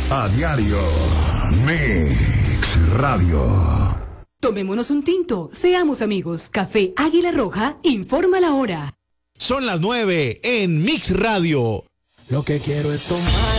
A diario. Mix Radio. Tomémonos un tinto, seamos amigos. Café Águila Roja informa la hora. Son las 9 en Mix Radio. Lo que quiero es tomar